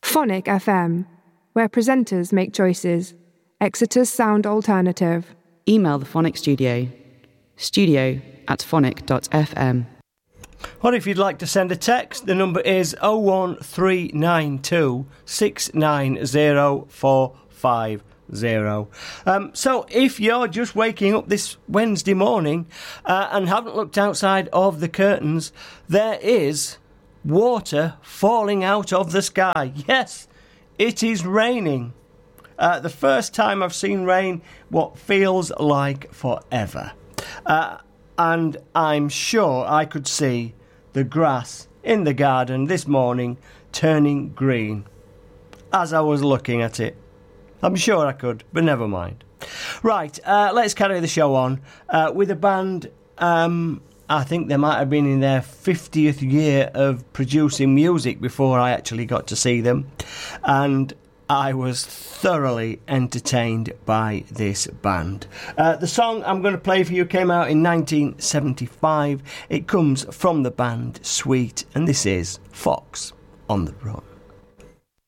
Phonic FM, where presenters make choices. Exeter's sound alternative. Email the Phonic Studio, studio@phonic.fm. Or if you'd like to send a text, the number is 01392 690450. So if you're just waking up this Wednesday morning and haven't looked outside of the curtains, there is water falling out of the sky. Yes, it is raining. The first time I've seen rain, what feels like forever. And I'm sure I could see the grass in the garden this morning turning green as I was looking at it. I'm sure I could, but never mind. Right, let's carry the show on with a band. I think they might have been in their 50th year of producing music before I actually got to see them. And I was thoroughly entertained by this band. The song I'm going to play for you came out in 1975. It comes from the band Sweet, and this is Fox on the Run.